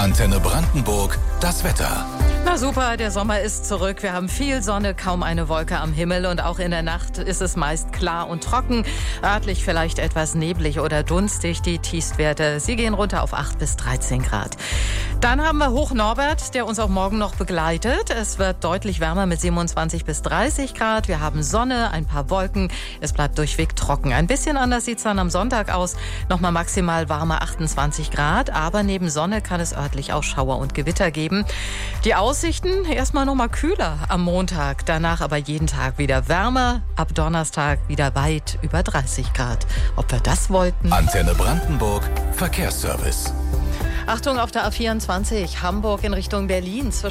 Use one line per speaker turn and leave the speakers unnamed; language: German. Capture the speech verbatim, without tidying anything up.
Antenne Brandenburg, das Wetter.
Na super, der Sommer ist zurück. Wir haben viel Sonne, kaum eine Wolke am Himmel und auch in der Nacht ist es meist klar und trocken. Örtlich vielleicht etwas neblig oder dunstig. Die Tiefstwerte, sie gehen runter auf acht bis dreizehn Grad. Dann haben wir Hoch Norbert, der uns auch morgen noch begleitet. Es wird deutlich wärmer mit siebenundzwanzig bis dreißig Grad. Wir haben Sonne, ein paar Wolken. Es bleibt durchweg trocken. Ein bisschen anders sieht es dann am Sonntag aus. Nochmal maximal warme achtundzwanzig Grad. Aber neben Sonne kann es örtlich auch Schauer und Gewitter geben. Die Aussichten erstmal noch mal kühler am Montag, danach aber jeden Tag wieder wärmer, ab Donnerstag wieder weit über dreißig Grad. Ob wir das wollten?
Antenne Brandenburg, Verkehrsservice.
Achtung auf der A vierundzwanzig, Hamburg in Richtung Berlin.